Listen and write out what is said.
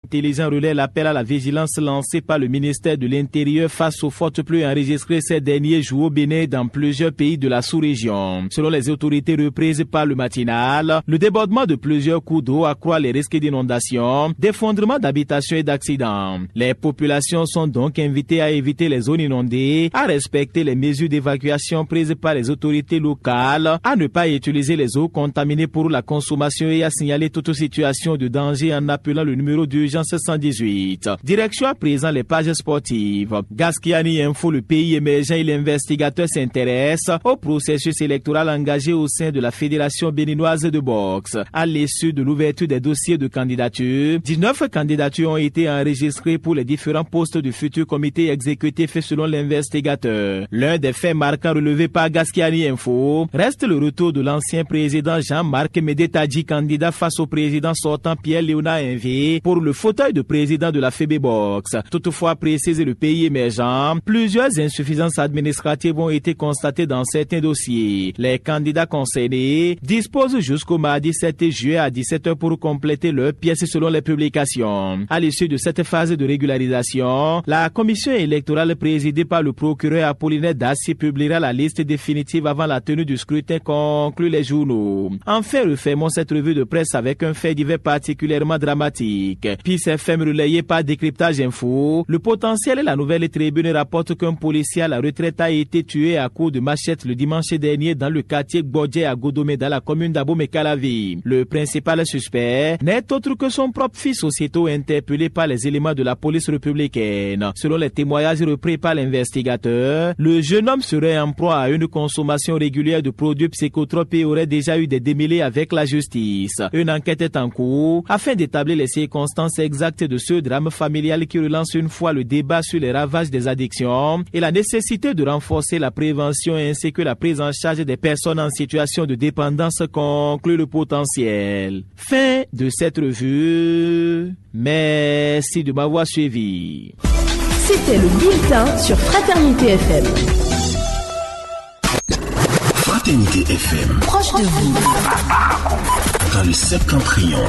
intelligent relaie l'appel à la vigilance lancé par le ministère de l'Intérieur face aux fortes pluies enregistrées ces derniers jours au Bénin dans plusieurs pays de la sous-région. Selon les autorités reprises par le matinal, le débordement de plusieurs cours d'eau accroît les risques d'inondation, d'effondrement d'habitations et d'accidents. Les populations sont donc invitées à éviter les zones inondées, à respecter les mesures d'évacuation prises par les autorités locales, à ne pas utiliser les eaux contaminées pour la consommation et à signaler toute situation de danger en appelant le numéro d'urgence 118. Direction à présent les pages sportives. Gaskiani Info, le pays émergent et l'investigateur s'intéresse au processus électoral engagé au sein de la Fédération béninoise de boxe. À l'issue de l'ouverture des dossiers de candidature, 19 candidatures ont été enregistrées pour les différents postes du futur comité exécutif selon l'investigateur. L'un des faits marquants relevés par Gaskiani Info reste le retour de l'ancien président Jean-Marc Médétadji, candidat face au président sortant Pierre-Léonard Invé pour le fauteuil de président de la FEBEBOX. Toutefois, précise le pays émergent, plusieurs insuffisances administratives ont été constatées dans certains dossiers. Les candidats concernés disposent jusqu'au mardi 7 juillet à 17h pour compléter leurs pièces selon les publications. À l'issue de cette phase de régularisation, la commission électorale présidée par le procureur Apollinaire Dacier publiera la liste définitive avant la tenue du scrutin, conclut les journaux. Enfin, refermons cette revue de presse avec un fait divers particulièrement dramatique. PIS FM relayé par Décryptage Info, le potentiel et la nouvelle tribune rapporte qu'un policier à la retraite a été tué à coups de machette le dimanche dernier dans le quartier Gbodje à Godomé dans la commune d'Abomey-Calavi. Le principal suspect n'est autre que son propre fils, aussitôt interpellé par les éléments de la police républicaine. Selon les témoignages repris par l'investigateur, le jeune homme serait en proie à une consommation régulière de produits psychotropes et aurait déjà eu des démêlés avec la justice. Une enquête est en cours afin d'établir les circonstances exactes de ce drame familial qui relance une fois le débat sur les ravages des addictions et la nécessité de renforcer la prévention ainsi que la prise en charge des personnes en situation de dépendance, conclut le potentiel. Fin de cette revue. Merci de m'avoir suivi. C'était le bulletin sur Fraternité FM. Fraternité FM, Proche de vous. dans le septentrion.